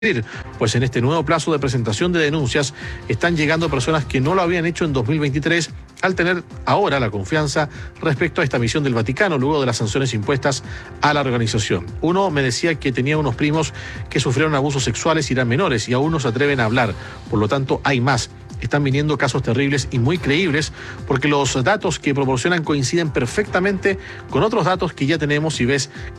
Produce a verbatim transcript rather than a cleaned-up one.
Pues en este nuevo plazo de presentación de denuncias están llegando personas que no lo habían hecho en dos mil veintitrés al tener ahora la confianza respecto a esta misión del Vaticano luego de las sanciones impuestas a la organización. Uno me decía que tenía unos primos que sufrieron abusos sexuales y eran menores y aún no se atreven a hablar, por lo tanto hay más. Están viniendo casos terribles y muy creíbles porque los datos que proporcionan coinciden perfectamente con otros datos que ya tenemos y ves